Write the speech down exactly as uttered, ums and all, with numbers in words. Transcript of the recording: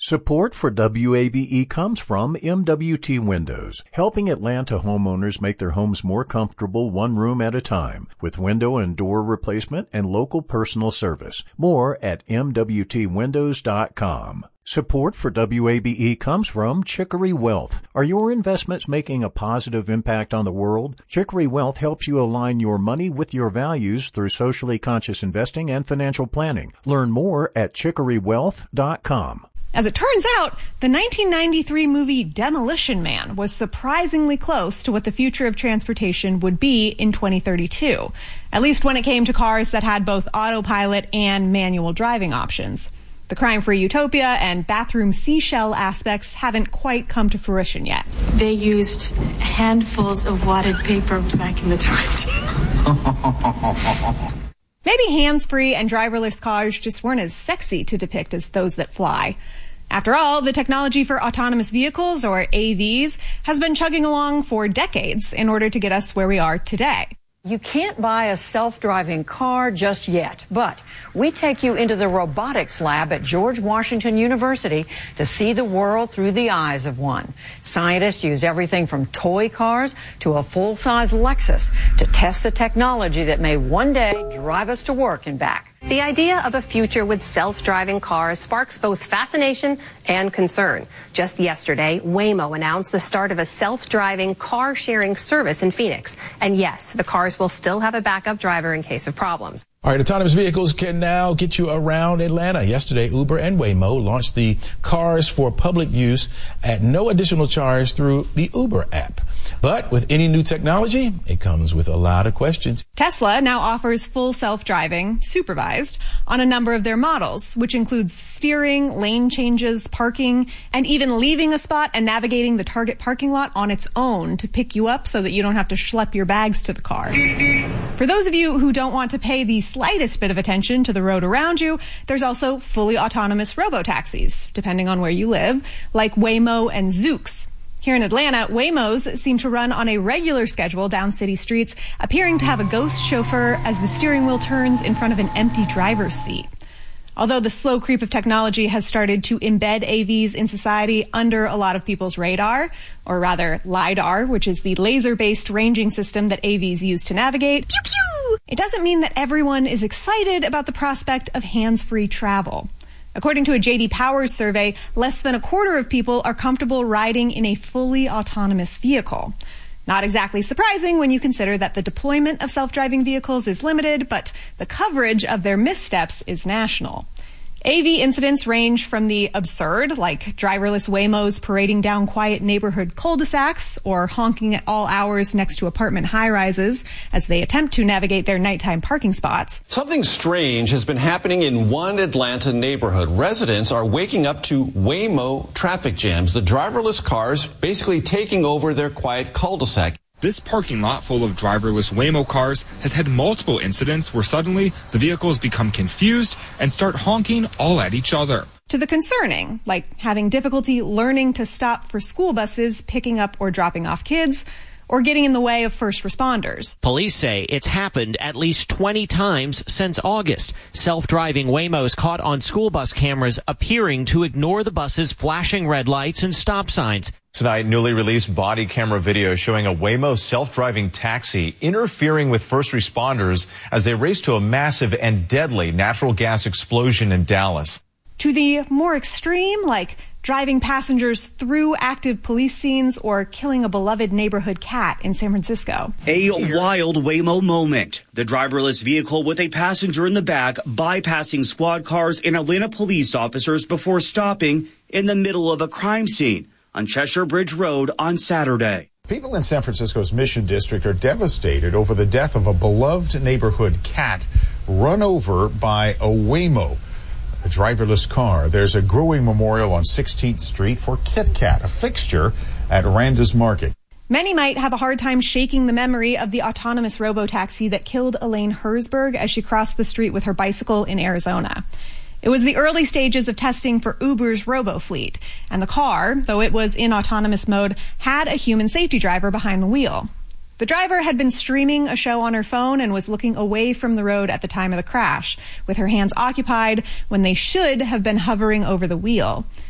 Support for W A B E comes from M W T Windows, helping Atlanta homeowners make their homes more comfortable one room at a time with window and door replacement and local personal service. More at M W T windows dot com. Support for W A B E comes from Chicory Wealth. Are your investments making a positive impact on the world? Chicory Wealth helps you align your money with your values through socially conscious investing and financial planning. Learn more at chicory wealth dot com. As it turns out, the nineteen ninety-three movie Demolition Man was surprisingly close to what the future of transportation would be in twenty thirty-two, at least when it came to cars that had both autopilot and manual driving options. The crime-free utopia and bathroom seashell aspects haven't quite come to fruition yet. They used handfuls of wadded paper back in the twenties. Maybe hands-free and driverless cars just weren't as sexy to depict as those that fly. After all, the technology for autonomous vehicles, or A Vs, has been chugging along for decades in order to get us where we are today. You can't buy a self-driving car just yet, but we take you into the robotics lab at George Washington University to see the world through the eyes of one. Scientists use everything from toy cars to a full-size Lexus to test the technology that may one day drive us to work and back. The idea of a future with self-driving cars sparks both fascination and concern. Just yesterday, Waymo announced the start of a self-driving car-sharing service in Phoenix. And yes, the cars will still have a backup driver in case of problems. All right, autonomous vehicles can now get you around Atlanta. Yesterday, Uber and Waymo launched the cars for public use at no additional charge through the Uber app. But with any new technology, it comes with a lot of questions. Tesla now offers full self-driving, supervised, on a number of their models, which includes steering, lane changes, parking, and even leaving a spot and navigating the target parking lot on its own to pick you up so that you don't have to schlep your bags to the car. For those of you who don't want to pay the slightest bit of attention to the road around you, there's also fully autonomous robo-taxis, depending on where you live, like Waymo and Zoox. Here in Atlanta, Waymos seem to run on a regular schedule down city streets, appearing to have a ghost chauffeur as the steering wheel turns in front of an empty driver's seat. Although the slow creep of technology has started to embed A Vs in society under a lot of people's radar, or rather LiDAR, which is the laser-based ranging system that A Vs use to navigate, pew pew, it doesn't mean that everyone is excited about the prospect of hands-free travel. According to a J D Powers survey, less than a quarter of people are comfortable riding in a fully autonomous vehicle. Not exactly surprising when you consider that the deployment of self-driving vehicles is limited, but the coverage of their missteps is national. A V incidents range from the absurd, like driverless Waymos parading down quiet neighborhood cul-de-sacs or honking at all hours next to apartment high-rises as they attempt to navigate their nighttime parking spots. Something strange has been happening in one Atlanta neighborhood. Residents are waking up to Waymo traffic jams, the driverless cars basically taking over their quiet cul-de-sac. This parking lot full of driverless Waymo cars has had multiple incidents where suddenly the vehicles become confused and start honking all at each other. To the concerning, like having difficulty learning to stop for school buses picking up or dropping off kids, or getting in the way of first responders. Police say it's happened at least twenty times since August. Self-driving Waymos caught on school bus cameras appearing to ignore the bus's flashing red lights and stop signs. Tonight, newly released body camera video showing a Waymo self-driving taxi interfering with first responders as they race to a massive and deadly natural gas explosion in Dallas. To the more extreme, like driving passengers through active police scenes or killing a beloved neighborhood cat in San Francisco. A wild Waymo moment. The driverless vehicle with a passenger in the back bypassing squad cars and Atlanta police officers before stopping in the middle of a crime scene on Cheshire Bridge Road on Saturday. People in San Francisco's Mission District are devastated over the death of a beloved neighborhood cat run over by a Waymo, a driverless car. There's a growing memorial on sixteenth Street for Kit Kat, a fixture at Randa's Market. Many might have a hard time shaking the memory of the autonomous robo-taxi that killed Elaine Herzberg as she crossed the street with her bicycle in Arizona. It was the early stages of testing for Uber's robo-fleet, and the car, though it was in autonomous mode, had a human safety driver behind the wheel. The driver had been streaming a show on her phone and was looking away from the road at the time of the crash, with her hands occupied when they should have been hovering over the wheel.